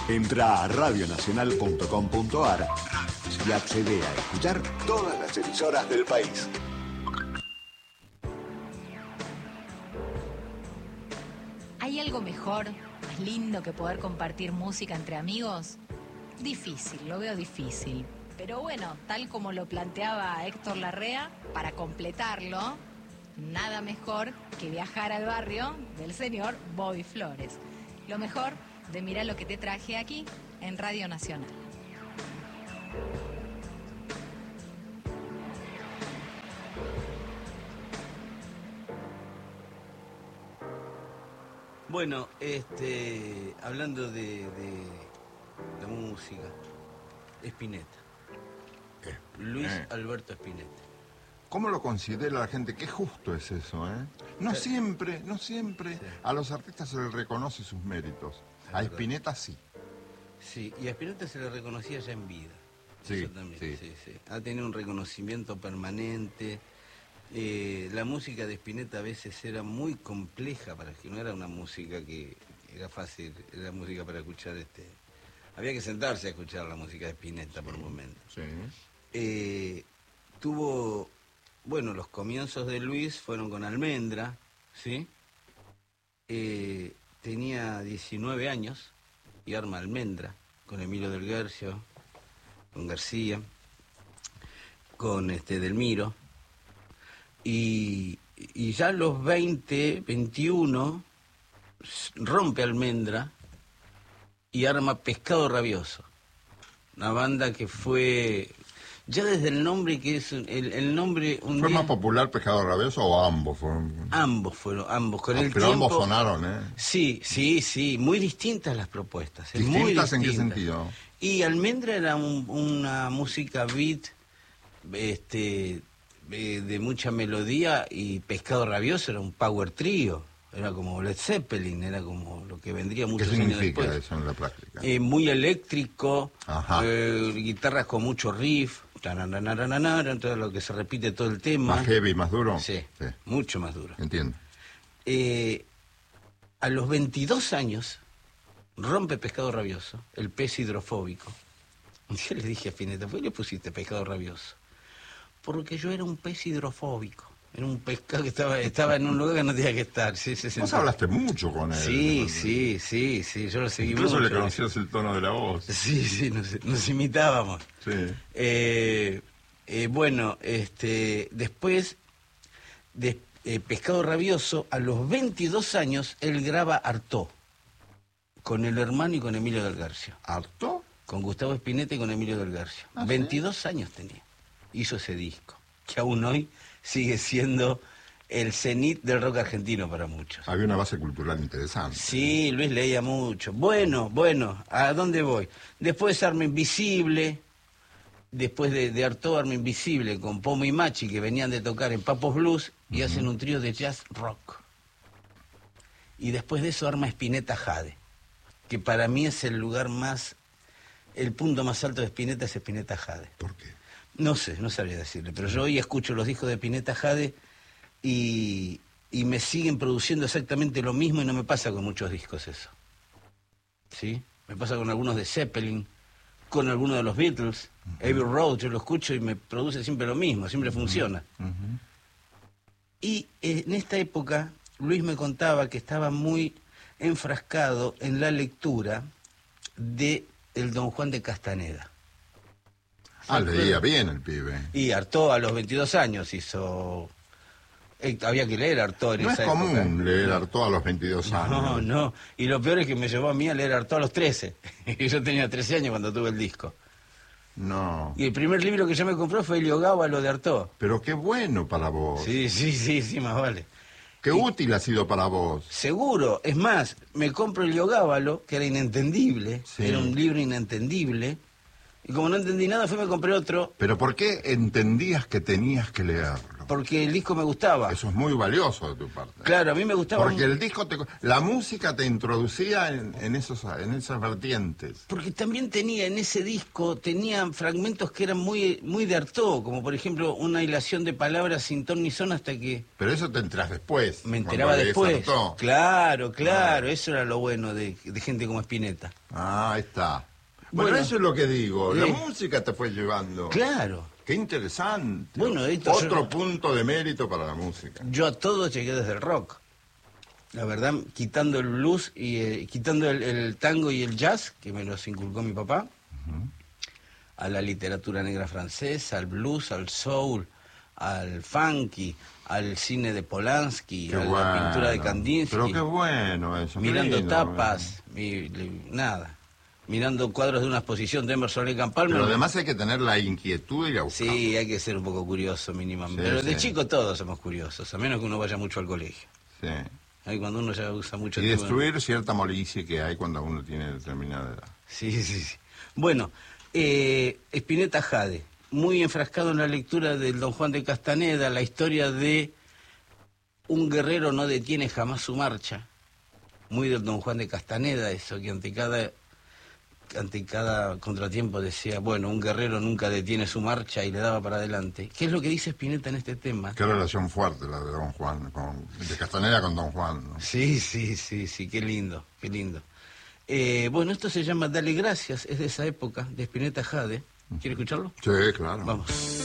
Entra a radionacional.com.ar y accede a escuchar todas las emisoras del país. ¿Hay algo mejor, más lindo que poder compartir música entre amigos? Difícil, lo veo difícil. Pero bueno, tal como lo planteaba Héctor Larrea, para completarlo, nada mejor que viajar al barrio del señor Bobby Flores. Lo mejor de Mirá lo que te traje aquí en Radio Nacional. Bueno, hablando de la música, Spinetta. Luis Alberto Spinetta. ¿Cómo lo considera la gente? Qué justo es eso, ¿eh? No siempre Sí. a los artistas se les reconoce sus méritos. A Spinetta sí. Sí, y a Spinetta se le reconocía ya en vida. Sí, Eso también, sí. sí. Ha tenido un reconocimiento permanente. La música de Spinetta a veces era muy compleja, para que no era una música que era fácil, era música para escuchar había que sentarse a escuchar la música de Spinetta por momentos. Sí. Tuvo, bueno, los comienzos de Luis fueron con Almendra, ¿sí? Tenía 19 años y arma Almendra, con Emilio del Guercio, con García, con Delmiro. Y ya a los 20, 21, rompe Almendra y arma Pescado Rabioso. Una banda que fue, ya desde el nombre, que es el nombre... ¿Fue más popular Pescado Rabioso o ambos fueron? Ambos fueron, con el pero tiempo... ambos sonaron, ¿eh? Sí, muy distintas las propuestas. ¿Distintas muy en qué distintas. sentido? Y Almendra era una música beat, de mucha melodía, y Pescado Rabioso era un power trío, era como Led Zeppelin, era como lo que vendría muchos años después. ¿Qué significa eso en la práctica? Muy eléctrico, Ajá. Guitarras con mucho riff, todo lo que se repite todo el tema. ¿Más heavy, más duro? Sí, mucho más duro. Entiendo. A los 22 años rompe Pescado Rabioso, el pez hidrofóbico. Yo le dije a Spinetta, ¿por qué le pusiste Pescado Rabioso? Porque yo era un pez hidrofóbico. Era un pescado que estaba en un lugar que no tenía que estar. Sí, Vos hablaste mucho con él. Sí, yo lo seguí Incluso mucho. le conocías el tono de la voz. Sí, nos imitábamos. Sí. Bueno, después de Pescado Rabioso, a los 22 años, él graba Artaud, con el hermano y con Emilio del Guercio. ¿Artaud? Con Gustavo Spinetta y con Emilio del Guercio. 22 años tenía. Hizo ese disco, que aún hoy sigue siendo el cenit del rock argentino para muchos. Había una base cultural interesante. Sí, Luis leía mucho. Bueno, ¿a dónde voy? Después Arma Invisible, después de Artaud, Arma Invisible, con Pomo y Machi, que venían de tocar en Papos Blues, y hacen un trío de jazz rock. Y después de eso arma Spinetta Jade, que para mí es el punto más alto de Spinetta es Spinetta Jade. ¿Por qué? No sé, no sabría decirle, pero yo hoy escucho los discos de Spinetta Jade y me siguen produciendo exactamente lo mismo, y no me pasa con muchos discos eso. ¿Sí? Me pasa con algunos de Zeppelin, con algunos de los Beatles, Abbey Road, yo lo escucho y me produce siempre lo mismo, siempre funciona. Y en esta época, Luis me contaba que estaba muy enfrascado en la lectura del Don Juan de Castaneda. Leía bien el pibe. Y Artaud a los 22 años hizo... había que leer Artaud en No es esa época. común leer Artaud a los 22 años. No. Y lo peor es que me llevó a mí a leer Artaud a los 13. Y yo tenía 13 años cuando tuve el disco. No. Y el primer libro que yo me compré fue Heliogábalo de Artaud. Pero qué bueno para vos. Sí, más vale. Qué útil ha sido para vos. Seguro. Es más, me compro Heliogábalo, que era inentendible. Sí. Era un libro inentendible. Y como no entendí nada, me compré otro. ¿Pero por qué entendías que tenías que leerlo? porque el disco me gustaba. Eso es muy valioso de tu parte. Claro, a mí me gustaba. Porque el disco, la música te introducía en esas vertientes. Porque también tenía en ese disco, tenían fragmentos que eran muy, muy de Artaud, como por ejemplo una hilación de palabras sin ton ni son hasta que... Pero eso te enterás después. Me enteraba cuando lees después. Artaud. Claro, eso era lo bueno de gente como Spinetta. Ah, ahí está. Bueno, eso es lo que digo. La música te fue llevando. Claro. Qué interesante. Bueno, otro punto de mérito para la música. Yo a todo llegué desde el rock. La verdad, quitando el blues y quitando el tango y el jazz, que me los inculcó mi papá, a la literatura negra francesa, al blues, al soul, al funky, al cine de Polanski, Qué a la pintura de Kandinsky. Pero qué bueno eso. Mirando lindo, tapas, nada. Mirando cuadros de una exposición de Emerson Lake and Palmer. Pero además hay que tener la inquietud y la buscar. Sí, hay que ser un poco curioso mínimamente. Sí, Pero de sí. chico todos somos curiosos, a menos que uno vaya mucho al colegio. Sí. Ahí cuando uno ya usa mucho Y tiempo- destruir cierta molicie que hay cuando uno tiene determinada edad. Sí. Bueno, Spinetta Jade, muy enfrascado en la lectura del Don Juan de Castaneda, la historia de un guerrero no detiene jamás su marcha. Muy del Don Juan de Castaneda, eso, que ante cada contratiempo decía, bueno, un guerrero nunca detiene su marcha y le daba para adelante. ¿Qué es lo que dice Spinetta en este tema? Qué relación fuerte la de Don Juan, de Castaneda con Don Juan, ¿no? Sí, qué lindo. Bueno, esto se llama Dale Gracias, es de esa época, de Spinetta Jade. ¿Quiere escucharlo? Sí, claro. Vamos.